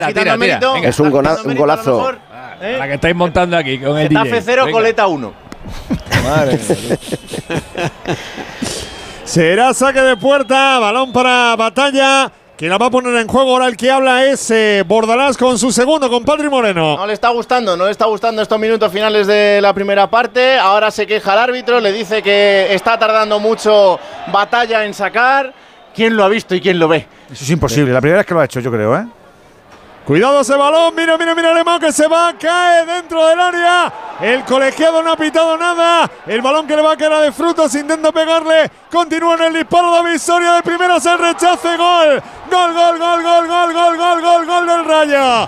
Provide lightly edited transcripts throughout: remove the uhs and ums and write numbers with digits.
Tira. Es un golazo. La que estáis montando aquí con el Getafe DJ. 0, Coleta 1. Madre mía. Será saque de puerta, balón para Batalla. Quien la va a poner en juego ahora, el que habla es Bordalás con su segundo, con Patri Moreno. No le está gustando estos minutos finales de la primera parte. Ahora se queja el árbitro, le dice que está tardando mucho Batalla en sacar. ¿Quién lo ha visto y quién lo ve? Eso es imposible, la primera vez que lo ha hecho, yo creo, ¿eh? Cuidado ese balón, mira Alemão que se va, cae dentro del área. El colegiado no ha pitado nada. El balón que le va a caer de Frutos, intenta pegarle. Continúa en el disparo David Soria de primeras, el rechace, gol. Gol del Rayo.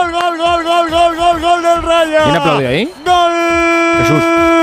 Gol del Rayo. ¿Quién aplaudió ahí? Gol. Jesús.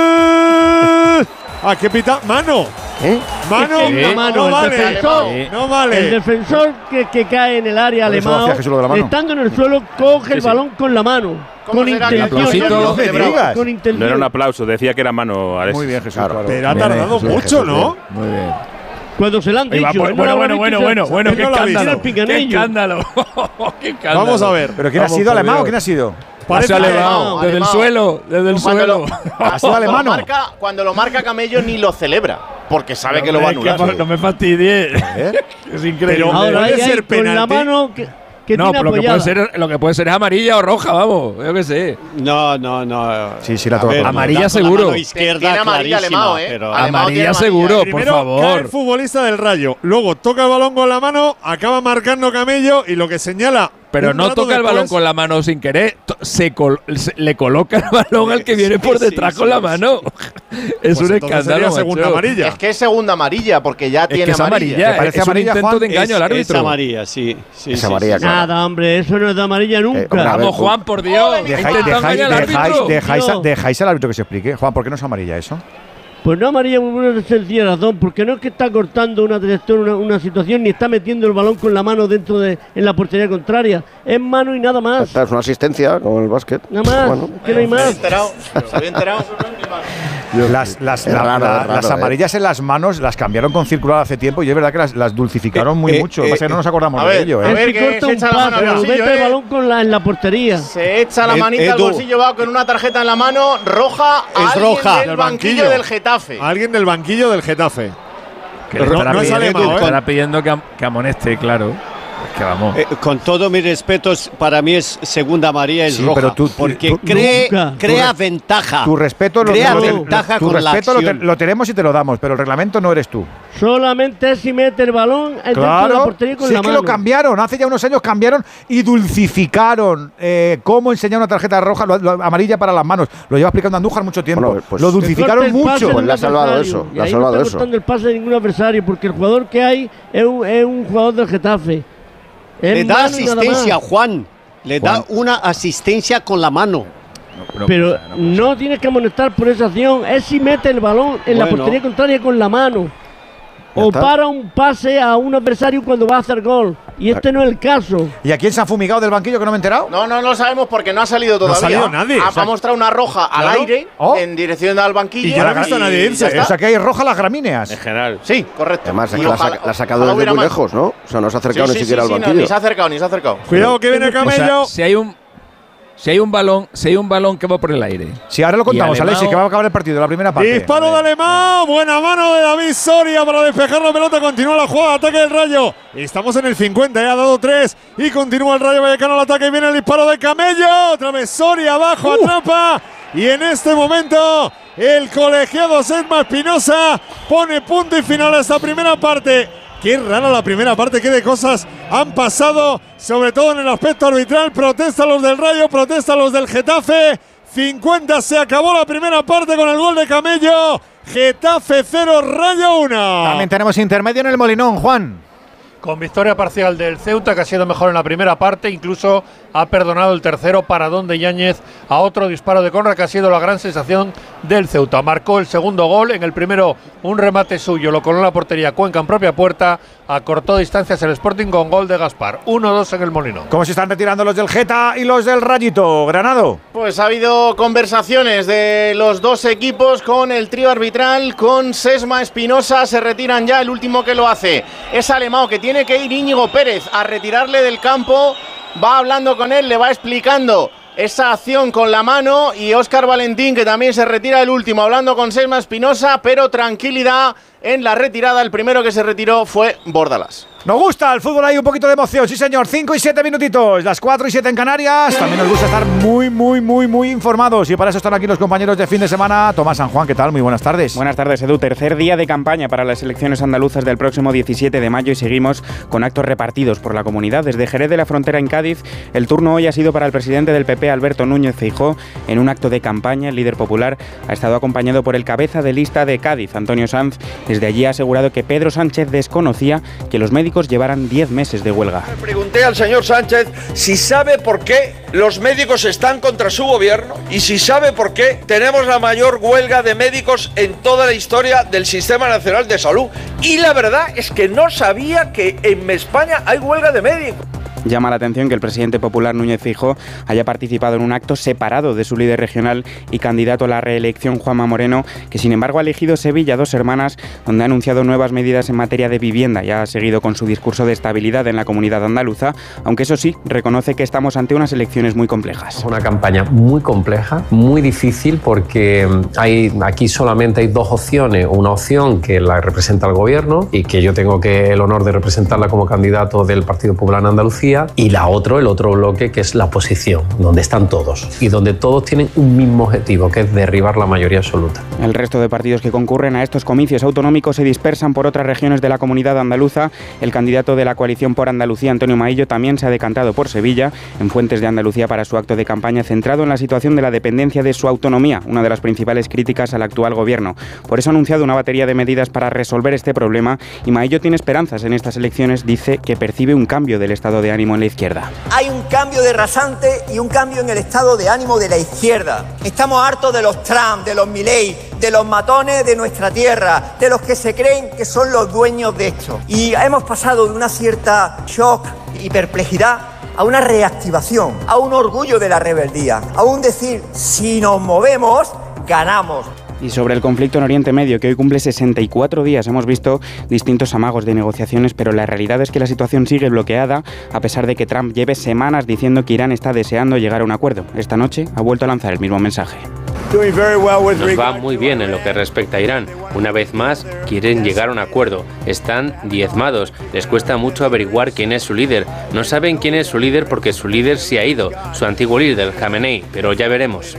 ¿A qué pita? Mano. Mano, no vale. No vale. El defensor que cae en el área alemán, estando en el suelo, coge el balón con la mano. Con intención. Con intención. No era un aplauso, decía que era mano. Muy bien, Jesús. Claro. Pero ha tardado mucho, ¿no? Muy bien. Cuando se lo han dicho. Bueno, qué escándalo. Vamos a ver. ¿Pero quién ha sido, Alemão o quién ha sido? Parece Alemão, desde el suelo. ¿Ha sido alemán? Cuando lo marca Camello ni lo celebra, porque sabe que lo va a anular. No me fastidies. Es increíble. Pero ahora puede ser penalti. con la mano que no, tiene apoyada. lo que puede ser es amarilla o roja, vamos. Yo qué sé. No. Sí, la toca. Amarilla seguro. Tiene amarilla Alemão, pero amarilla seguro, por Primero favor. cae el futbolista del Rayo, luego toca el balón con la mano, acaba marcando Camello y lo que señala. Pero no toca el balón con la mano sin querer, le coloca el balón al que viene por detrás con la mano. Es un escándalo. Segunda amarilla. Es que es segunda amarilla, porque ya tiene amarilla. parece es amarilla, un intento Juan? de engaño al árbitro. Es amarilla, sí. Es amarilla, claro. Nada, hombre, eso no es de amarilla nunca. Vamos, Juan, por Dios. Dejáis al árbitro que se explique. Juan, ¿por qué no es amarilla eso? Pues no amarilla por una sencilla razón, porque no es que está cortando una trayectoria, una situación, ni está metiendo el balón con la mano en la portería contraria. Es mano y nada más. Esta es una asistencia con el básquet. Nada más, Bueno. que no hay más. Se había enterado. Las amarillas en las manos las cambiaron con circular hace tiempo y es verdad que las dulcificaron mucho. Lo que pasa es que no nos acordamos de ello. a ver, Es que corta un paso, mete el balón en la portería. Se echa la manita al bolsillo, va con una tarjeta en la mano, roja, del banquillo del Getafe. Alguien del banquillo del Getafe. Que no es Alemão, estará pidiendo que amoneste, claro. Es que vamos. Con todos mis respetos, para mí es segunda amarilla, es roja. Pero porque crea ventaja. Tu respeto, crea ventaja tu con respeto la lo tenemos y te lo damos, pero el reglamento no eres tú. Solamente es si mete el balón dentro de la portería con la mano. Es que lo cambiaron, hace ya unos años cambiaron y dulcificaron cómo enseñar una tarjeta roja, amarilla para las manos. Lo lleva explicando Andújar mucho tiempo. Bueno, pues lo dulcificaron mucho. Pues le ha salvado eso. Y ahí no está cortando el pase de ningún adversario, porque el jugador que hay es un jugador del Getafe. Le da asistencia, Juan. Le da una asistencia con la mano. Pero no tienes que amonestar por esa acción. Es si mete el balón en la portería contraria con la mano. O para un pase a un adversario cuando va a hacer gol. Y este no es el caso. ¿Y a quién se ha fumigado del banquillo que no me he enterado? No lo sabemos porque no ha salido todavía. No ha salido nadie. Ha mostrado una roja al aire en dirección al banquillo. Y ya no ha visto a nadie irse. O sea que hay roja las gramíneas. En general. Sí, correcto. Además, es que la ha sacado desde muy lejos, ¿no? O sea, no se ha acercado ni siquiera al banquillo. Ni se ha acercado. Cuidado que viene Camello. O sea, si hay un balón que va por el aire. Si ahora lo contamos, Alexis, que va a acabar el partido, la primera parte. Disparo de Alemão, buena mano de David Soria para despejar la pelota, continúa la jugada, ataque del Rayo. Estamos en el 50, ya ha dado 3 y continúa el Rayo Vallecano al ataque y viene el disparo de Camello. Otra vez Soria abajo, atrapa y en este momento el colegiado Sesma Espinosa pone punto y final a esta primera parte. Qué rara la primera parte, qué de cosas han pasado, sobre todo en el aspecto arbitral. Protesta los del Rayo, protesta los del Getafe. 50, se acabó la primera parte con el gol de Camello. Getafe 0, Rayo 1. También tenemos intermedio en el Molinón, Juan. Con victoria parcial del Ceuta, que ha sido mejor en la primera parte, incluso ha perdonado el tercero paradón de Yáñez a otro disparo de Conrad, que ha sido la gran sensación del Ceuta. Marcó el segundo gol, en el primero un remate suyo, lo coló en la portería Cuenca en propia puerta, acortó distancias el Sporting con gol de Gaspar. 1-2 en el Molinón. ¿Cómo se están retirando los del Geta y los del Rayito, Granado? Pues ha habido conversaciones de los dos equipos con el trío arbitral, con Sesma Espinosa, se retiran ya, el último que lo hace es Alemão, que tiene que ir Íñigo Pérez a retirarle del campo va hablando con él, le va explicando esa acción con la mano, y Óscar Valentín, que también se retira el último, hablando con Sesma Espinosa, pero tranquilidad en la retirada. El primero que se retiró fue Bordalás. Nos gusta el fútbol, hay un poquito de emoción, sí señor. 5 y 7 minutitos, las 4 y 7 en Canarias. También nos gusta estar muy informados, y para eso están aquí los compañeros de fin de semana. Tomás San Juan, ¿qué tal? Muy buenas tardes. Buenas tardes, Edu. Tercer día de campaña para las elecciones andaluzas del próximo 17 de mayo y seguimos con actos repartidos por la comunidad. Desde Jerez de la Frontera en Cádiz, el turno hoy ha sido para el presidente del PP, Alberto Núñez Feijóo. En un acto de campaña, el líder popular ha estado acompañado por el cabeza de lista de Cádiz, Antonio Sanz. Desde allí ha asegurado que Pedro Sánchez desconocía que los médicos llevaran 10 meses de huelga. Le pregunté al señor Sánchez si sabe por qué los médicos están contra su gobierno y si sabe por qué tenemos la mayor huelga de médicos en toda la historia del Sistema Nacional de Salud. Y la verdad es que no sabía que en España hay huelga de médicos. Llama la atención que el presidente popular Núñez Feijóo haya participado en un acto separado de su líder regional y candidato a la reelección, Juanma Moreno, que sin embargo ha elegido Sevilla, Dos Hermanas, donde ha anunciado nuevas medidas en materia de vivienda y ha seguido con su discurso de estabilidad en la comunidad andaluza, aunque eso sí, reconoce que estamos ante unas elecciones muy complejas. Una campaña muy compleja, muy difícil, porque aquí solamente hay dos opciones. Una opción que la representa el gobierno y que yo tengo el honor de representarla como candidato del Partido Popular en Andalucía, y el otro bloque, que es la oposición, donde están todos y donde todos tienen un mismo objetivo, que es derribar la mayoría absoluta. El resto de partidos que concurren a estos comicios autonómicos se dispersan por otras regiones de la comunidad andaluza. El candidato de la coalición por Andalucía, Antonio Maillo, también se ha decantado por Sevilla, en Fuentes de Andalucía, para su acto de campaña centrado en la situación de la dependencia de su autonomía, una de las principales críticas al actual gobierno. Por eso ha anunciado una batería de medidas para resolver este problema, y Maillo tiene esperanzas en estas elecciones. Dice que percibe un cambio del estado de ánimo en la izquierda. Hay un cambio de rasante y un cambio en el estado de ánimo de la izquierda. Estamos hartos de los Trump, de los Milei, de los matones de nuestra tierra, de los que se creen que son los dueños de esto. Y hemos pasado de una cierta shock y perplejidad a una reactivación, a un orgullo de la rebeldía, a un decir, si nos movemos, ganamos. Y sobre el conflicto en Oriente Medio, que hoy cumple 64 días, hemos visto distintos amagos de negociaciones, pero la realidad es que la situación sigue bloqueada, a pesar de que Trump lleve semanas diciendo que Irán está deseando llegar a un acuerdo. Esta noche ha vuelto a lanzar el mismo mensaje. Nos va muy bien en lo que respecta a Irán. Una vez más, quieren llegar a un acuerdo. Están diezmados. Les cuesta mucho averiguar quién es su líder. No saben quién es su líder porque su líder se ha ido, su antiguo líder, Khamenei, pero ya veremos.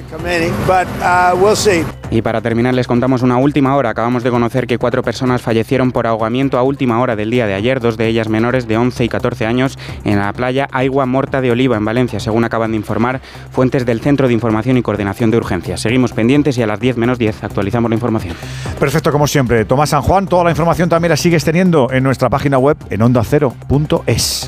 Y para terminar, les contamos una última hora. Acabamos de conocer que 4 personas fallecieron por ahogamiento a última hora del día de ayer, 2 de ellas menores de 11 y 14 años, en la playa Aigua Morta de Oliva, en Valencia, según acaban de informar fuentes del Centro de Información y Coordinación de Urgencias. Seguimos pendientes y a las 10 menos 10 actualizamos la información. Perfecto, como siempre. Tomás San Juan, toda la información también la sigues teniendo en nuestra página web en ondacero.es.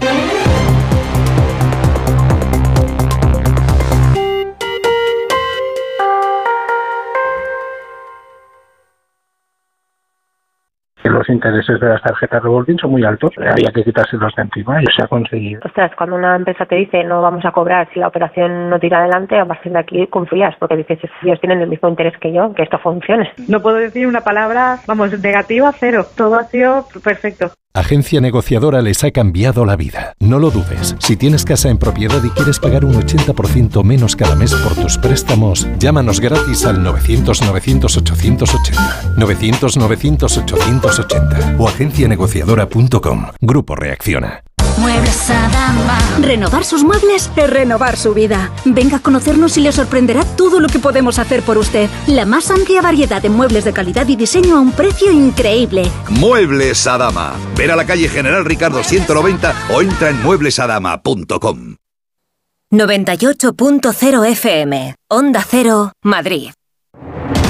Los intereses de las tarjetas revolving son muy altos, había que quitárselos de encima y se ha conseguido. Ostras, cuando una empresa te dice no vamos a cobrar si la operación no tira adelante, a partir de aquí confías, porque dices, ellos tienen el mismo interés que yo, que esto funcione. No puedo decir una palabra, negativa, cero. Todo ha sido perfecto. Agencia Negociadora les ha cambiado la vida. No lo dudes. Si tienes casa en propiedad y quieres pagar un 80% menos cada mes por tus préstamos, llámanos gratis al 900-900-880. 900-900-880 o agencianegociadora.com. Grupo Reacciona. Muebles Adama. Renovar sus muebles es renovar su vida. Venga a conocernos y le sorprenderá todo lo que podemos hacer por usted. La más amplia variedad de muebles de calidad y diseño a un precio increíble. Muebles Adama. Ver a la calle General Ricardo 190 o entra en mueblesadama.com. 98.0 FM. Onda Cero, Madrid.